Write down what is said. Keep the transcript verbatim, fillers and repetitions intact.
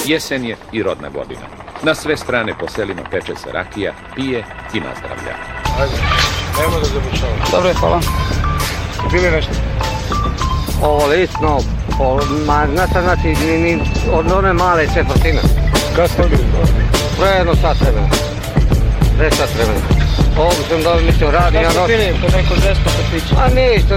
Jesen je i rodna godina. Na sve strane po selima peče se rakija, pije i nazdravlja. Ajde, nema da završavamo. Dobro, hvala. Bili nešto? Ovo listno, ma znate, znači, ni, ni od one male četvrtine. Kada ste bili to? Prejedno sat vremena. Pre sat vremena. Ovo sam da mislio radi, ja noć. Da ste bili po neko žesto kafiću? A ništa.